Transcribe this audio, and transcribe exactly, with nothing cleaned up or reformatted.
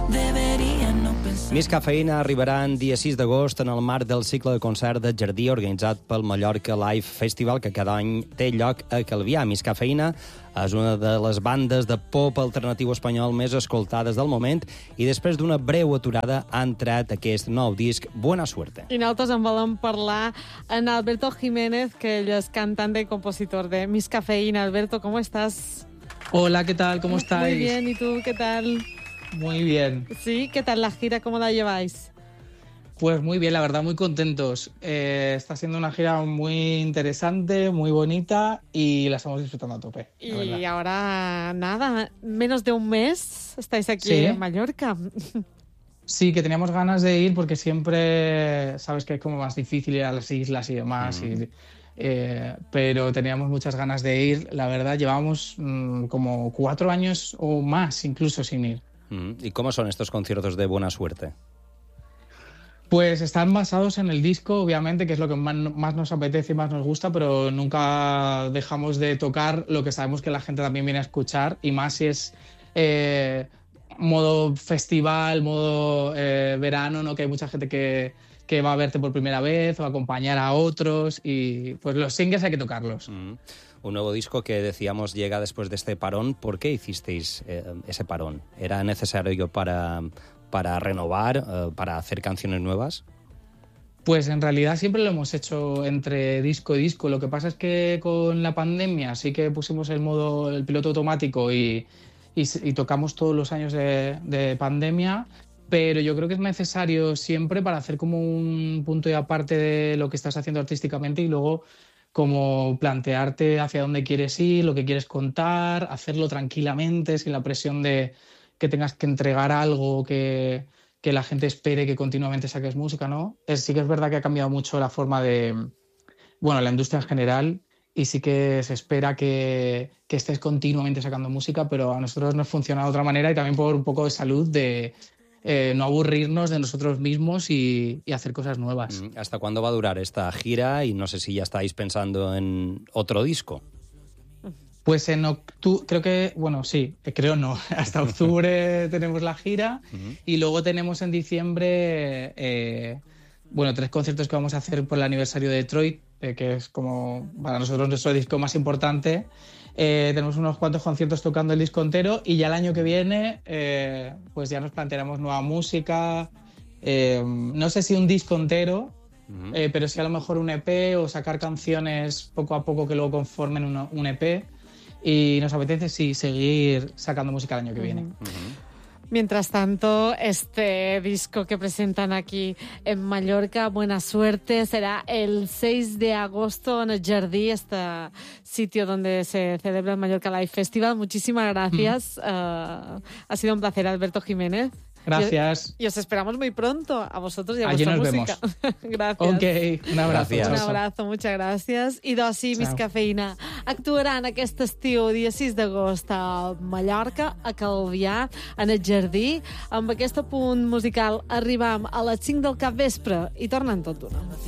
deberían no pensar. Miss Cafeïna arribarà el dia sis d'agost en el marc del cicle de concert de Jardí organitzat pel Mallorca Live Festival, que cada any té lloc a Calvià. Miss Cafeïna és una de les bandes de pop alternatiu espanyol més escoltades del moment i després d'una breu aturada ha entrat aquest nou disc, Buena Suerte. I nosaltres en volem parlar en Alberto Jiménez, que ell és cantant i compositor de Miss Cafeïna. Alberto, ¿cómo estás? Hola, ¿qué tal? ¿Cómo estáis? Muy bien, ¿y tú qué tal? Muy bien. Sí, ¿qué tal la gira? ¿Cómo la lleváis? Pues muy bien, la verdad, muy contentos. Eh, está siendo una gira muy interesante, muy bonita y la estamos disfrutando a tope. Y ahora, nada, menos de un mes estáis aquí ¿Sí? en Mallorca. Sí, que teníamos ganas de ir porque siempre, sabes que es como más difícil ir a las islas y demás, mm. y, eh, pero teníamos muchas ganas de ir. La verdad, llevamos mmm, como cuatro años o más incluso sin ir. Mm. ¿Y cómo son estos conciertos de Buena Suerte? Pues están basados en el disco, obviamente, que es lo que más, más nos apetece y más nos gusta, pero nunca dejamos de tocar lo que sabemos que la gente también viene a escuchar, y más si es eh, modo festival, modo eh, verano, ¿no? Que hay mucha gente que, que va a verte por primera vez o a acompañar a otros, y pues los singles hay que tocarlos. Mm. Un nuevo disco que decíamos llega después de este parón. ¿Por qué hicisteis eh, ese parón? ¿Era necesario para... para renovar, uh, para hacer canciones nuevas? Pues en realidad siempre lo hemos hecho entre disco y disco. Lo que pasa es que con la pandemia sí que pusimos el modo, el piloto automático y, y, y tocamos todos los años de, de pandemia, pero yo creo que es necesario siempre para hacer como un punto y aparte de lo que estás haciendo artísticamente y luego como plantearte hacia dónde quieres ir, lo que quieres contar, hacerlo tranquilamente, sin la presión de que tengas que entregar algo, que, que la gente espere que continuamente saques música, ¿no? Es, sí que es verdad que ha cambiado mucho la forma de, bueno, la industria en general, y sí que se espera que, que estés continuamente sacando música, pero a nosotros nos funciona de otra manera y también por un poco de salud, de eh, no aburrirnos de nosotros mismos y, y hacer cosas nuevas. ¿Hasta cuándo va a durar esta gira? Y no sé si ya estáis pensando en otro disco. Pues en octubre, creo que, bueno, sí, creo no, hasta octubre tenemos la gira uh-huh. y luego tenemos en diciembre, eh, bueno, tres conciertos que vamos a hacer por el aniversario de Detroit, eh, que es como para nosotros nuestro disco más importante. Eh, tenemos unos cuantos conciertos tocando el disco entero y ya el año que viene, eh, pues ya nos plantearemos nueva música, eh, no sé si un disco entero, uh-huh. eh, pero sí a lo mejor un E P o sacar canciones poco a poco que luego conformen un, un E P. Y nos apetece, sí, seguir sacando música el año que viene. Uh-huh. Mientras tanto, este disco que presentan aquí en Mallorca, Buena Suerte, será el seis de agosto en el Jardí, este sitio donde se celebra el Mallorca Live Festival. Muchísimas gracias. Uh-huh. Uh, ha sido un placer, Alberto Jiménez. Gracias. Y os esperamos muy pronto a vosotros y a Allí vuestra nos música. Vemos. Gracias. Ok, un abrazo. Gracias. Un abrazo, muchas gràcies. I doncs sí, Miss Cafeïna actuaran aquest estiu, dia sis d'agost, a Mallorca, a Calvià, en el Jardí. Amb aquest punt musical arribam a les cinc del capvespre i tornen tot d'una.